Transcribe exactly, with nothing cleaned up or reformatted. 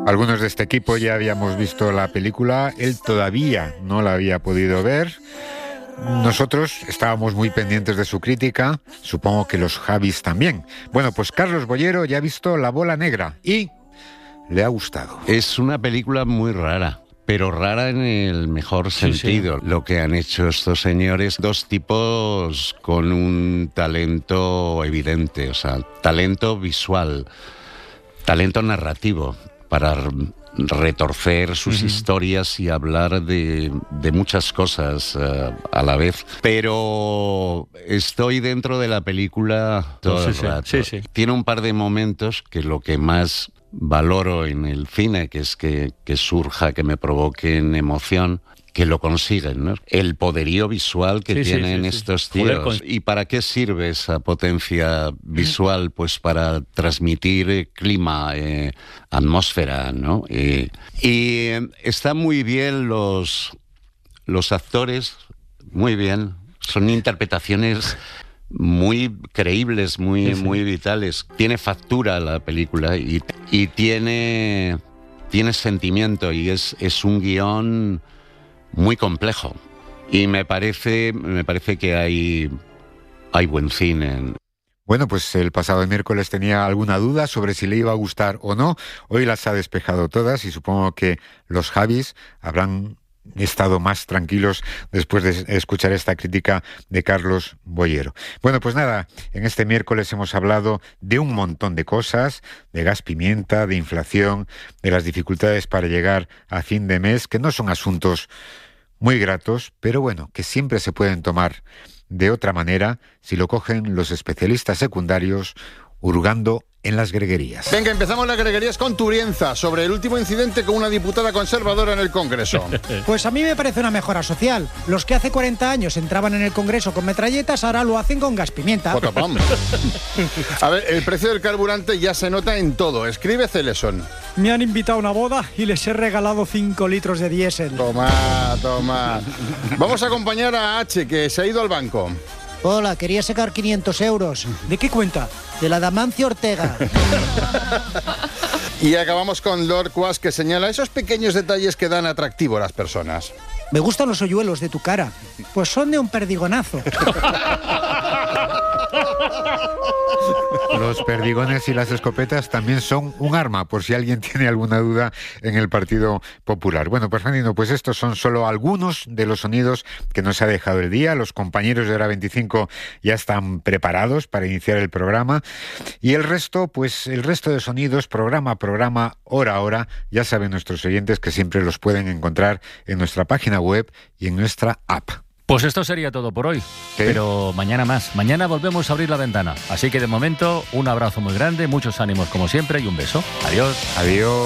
Algunos de este equipo ya habíamos visto la película, él todavía no la había podido ver. Nosotros estábamos muy pendientes de su crítica, supongo que los Javis también. Bueno, pues Carlos Boyero ya ha visto La Bola Negra y le ha gustado. Es una película muy rara, pero rara en el mejor sentido. Sí, sí. Lo que han hecho estos señores, dos tipos con un talento evidente, o sea, talento visual, talento narrativo, para retorcer sus uh-huh. historias y hablar de, de muchas cosas uh, a la vez. Pero estoy dentro de la película todo el rato. Sí, sí. Tiene un par de momentos que lo que más valoro en el cine, que es que, que surja, que me provoquen emoción, que lo consiguen, ¿no? El poderío visual que sí, tienen sí, sí, estos sí. tíos. Con... ¿Y para qué sirve esa potencia visual? Pues para transmitir eh, clima, eh, atmósfera, ¿no? Eh, y eh, están muy bien los, los actores, muy bien. Son interpretaciones muy creíbles, muy, sí, sí. muy vitales. Tiene factura la película y, y tiene, tiene sentimiento y es, es un guión muy complejo. Y me parece, me parece que hay, hay buen cine. Bueno, pues el pasado miércoles tenía alguna duda sobre si le iba a gustar o no. Hoy las ha despejado todas y supongo que los Javis habrán estado más tranquilos después de escuchar esta crítica de Carlos Boyero. Bueno, pues nada, en este miércoles hemos hablado de un montón de cosas, de gas pimienta, de inflación, de las dificultades para llegar a fin de mes, que no son asuntos muy gratos, pero bueno, que siempre se pueden tomar de otra manera si lo cogen los especialistas secundarios hurgando en las greguerías. Venga, empezamos las greguerías con Turienza, sobre el último incidente con una diputada conservadora en el Congreso. Pues a mí me parece una mejora social. Los que hace cuarenta años entraban en el Congreso con metralletas, ahora lo hacen con gas pimienta. Potapam. A ver, el precio del carburante ya se nota en todo. Escribe Celeson. Me han invitado a una boda y les he regalado cinco litros de diésel. Toma, toma. Vamos a acompañar a H, que se ha ido al banco. Hola, quería sacar quinientos euros. ¿De qué cuenta? De la Damancio Ortega. Y acabamos con Lord Quas, que señala esos pequeños detalles que dan atractivo a las personas. Me gustan los hoyuelos de tu cara. Pues son de un perdigonazo. Los perdigones y las escopetas también son un arma, por si alguien tiene alguna duda en el Partido Popular. Bueno, pues Fernando, pues estos son solo algunos de los sonidos que nos ha dejado el día. Los compañeros de Hora veinticinco ya están preparados para iniciar el programa. Y el resto, pues el resto de sonidos, programa a programa, hora a hora, ya saben nuestros oyentes que siempre los pueden encontrar en nuestra página web y en nuestra app. Pues esto sería todo por hoy, ¿sí? Pero mañana más. Mañana volvemos a abrir la ventana. Así que de momento, un abrazo muy grande, muchos ánimos como siempre y un beso. Adiós. Adiós.